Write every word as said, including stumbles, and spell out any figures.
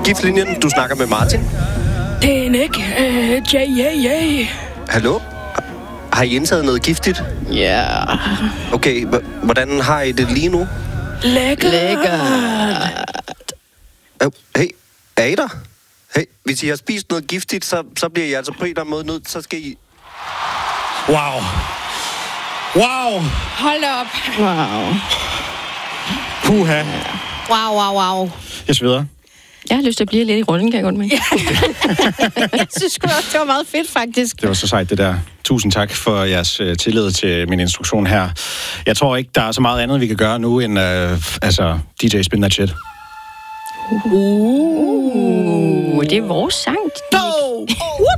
Giftlinjen, du snakker med Martin. Det er Nick. Uh, ja, ja, ja. Hallo? Har I indtaget noget giftigt? Ja. Okay, h- hvordan har I det lige nu? Lækker. Lækker. Uh, hey, er I der? Hey, hvis I har spist noget giftigt, så, så bliver I altså på en eller anden måde nødt, så skal I... Wow. Wow. Hold op. Wow. Puha. Wow, wow, wow. Jeg sveder. Jeg har lyst til at blive lidt i runden, kan jeg godt med. Jeg synes sgu også, det var meget fedt, faktisk. Det var så sejt, det der. Tusind tak for jeres uh, tillid til min instruktion her. Jeg tror ikke, der er så meget andet, vi kan gøre nu, end uh, altså, D J Spin That Shit. Uh, det er vores sang. Go!